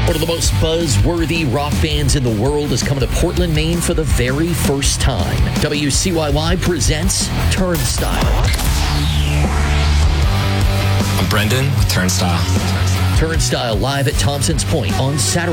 One of the most buzzworthy rock bands in the world is coming to Portland, Maine for the very first time. WCYY presents Turnstile. I'm Brendan with Turnstile. Turnstile live at Thompson's Point on Saturday.